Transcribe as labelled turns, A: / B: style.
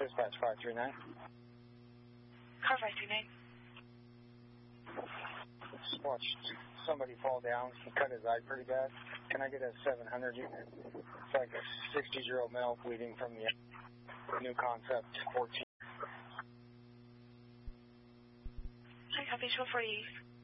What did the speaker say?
A: Dispatch 539.
B: Car 539.
A: Just watched somebody fall down. He cut his eye pretty bad. Can I get a 700 unit? It's like a 60-year-old male bleeding from the new concept 14.
B: Hi, copy 1240.